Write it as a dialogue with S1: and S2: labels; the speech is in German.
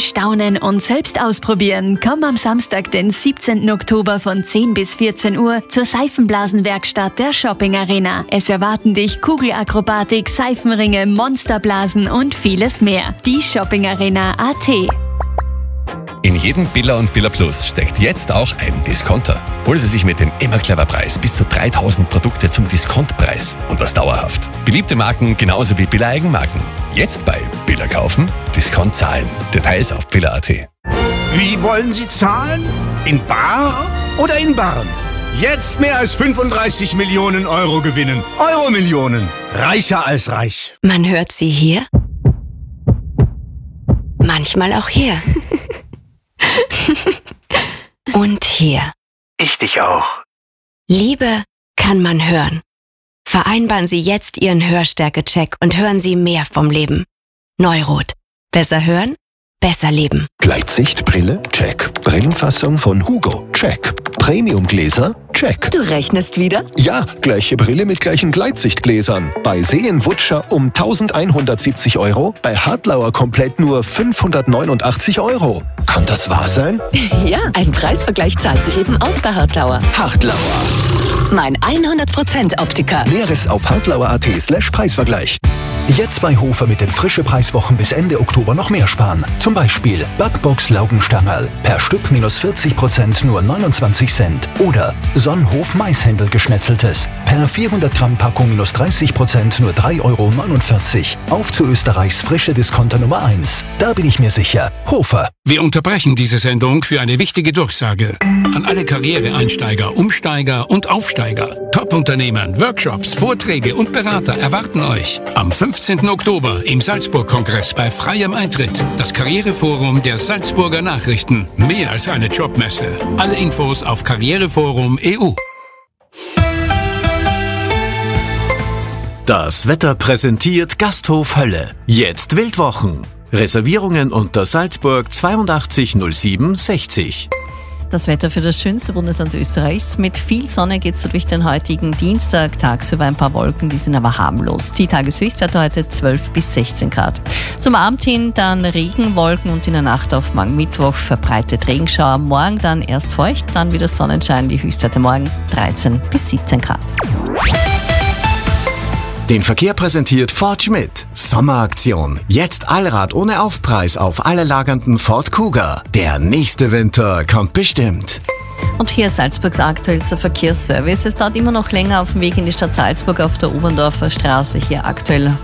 S1: staunen und selbst ausprobieren. Komm am Samstag, den 17. Oktober von 10 bis 14 Uhr zur Seifenblasenwerkstatt der Shopping Arena. Es erwarten dich Kugelakrobatik, Seifenringe, Monsterblasen und vieles mehr. Die Shopping Arena AT.
S2: In jedem Billa und Billa Plus steckt jetzt auch ein Discounter. Holen Sie sich mit dem immer clever Preis bis zu 3000 Produkte zum Diskontpreis und das dauerhaft. Beliebte Marken genauso wie Billa Eigenmarken. Jetzt bei Billa kaufen, Discount zahlen. Details auf billa.at.
S3: Wie wollen Sie zahlen? In bar oder in Barren? Jetzt mehr als 35 Millionen Euro gewinnen. Euro-Millionen. Reicher als reich.
S4: Man hört sie hier, manchmal auch hier. Und hier.
S3: Ich dich auch.
S4: Liebe kann man hören. Vereinbaren Sie jetzt Ihren Hörstärke-Check und hören Sie mehr vom Leben. Neurot. Besser hören, besser leben.
S5: Gleitsichtbrille? Check. Brillenfassung von Hugo? Check. Premiumgläser? Check.
S4: Du rechnest wieder?
S5: Ja, gleiche Brille mit gleichen Gleitsichtgläsern. Bei Seen-Wutscher um 1170 Euro, bei Hartlauer komplett nur 589 Euro. Kann das wahr sein?
S4: Ja, ein Preisvergleich zahlt sich eben aus bei Hartlauer.
S5: Hartlauer.
S4: Mein 100% Optiker.
S5: Näheres auf hartlauer.at/Preisvergleich. Jetzt bei Hofer mit den frische Preiswochen bis Ende Oktober noch mehr sparen. Zum Beispiel Backbox Laugenstangerl. Per Stück minus 40% nur 29 Cent. Oder Sonnenhof Maishändel geschnetzeltes. Per 400 Gramm Packung minus 30% nur 3,49 Euro. Auf zu Österreichs frische Discounter Nummer 1. Da bin ich mir sicher. Hofer.
S6: Wir unterbrechen diese Sendung für eine wichtige Durchsage. An alle Karriereeinsteiger, Umsteiger und Aufsteiger. Top-Unternehmen, Workshops, Vorträge und Berater erwarten euch am 15. Oktober im Salzburg-Kongress bei freiem Eintritt. Das Karriereforum der Salzburger Nachrichten. Mehr als eine Jobmesse. Alle Infos auf Karriereforum.eu.
S7: Das Wetter präsentiert Gasthof Hölle. Jetzt Wildwochen. Reservierungen unter Salzburg 82 07 60.
S8: Das Wetter für das schönste Bundesland Österreichs. Mit viel Sonne geht es durch den heutigen Dienstag. Tagsüber ein paar Wolken, die sind aber harmlos. Die Tageshöchstwerte heute 12 bis 16 Grad. Zum Abend hin dann Regenwolken und in der Nacht auf morgen Mittwoch verbreitet Regenschauer. Morgen dann erst feucht, dann wieder Sonnenschein. Die Höchstwerte morgen 13 bis 17 Grad.
S7: Den Verkehr präsentiert Ford Schmidt. Sommeraktion. Jetzt Allrad ohne Aufpreis auf alle lagernden Ford Kuga. Der nächste Winter kommt bestimmt.
S8: Und hier Salzburgs aktuellster Verkehrsservice. Es dauert immer noch länger auf dem Weg in die Stadt Salzburg auf der Oberndorfer Straße. Hier aktuell